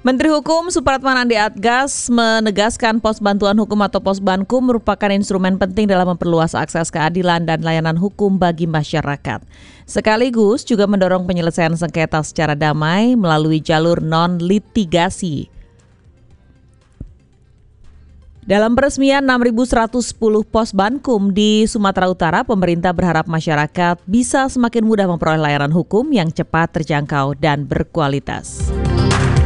Menteri Hukum Supratman Andi Atgas menegaskan pos bantuan hukum atau Posbankum merupakan instrumen penting dalam memperluas akses keadilan dan layanan hukum bagi masyarakat. Sekaligus juga mendorong penyelesaian sengketa secara damai melalui jalur non-litigasi. Dalam peresmian 6.110 pos Bankum di Sumatera Utara, pemerintah berharap masyarakat bisa semakin mudah memperoleh layanan hukum yang cepat, terjangkau, dan berkualitas.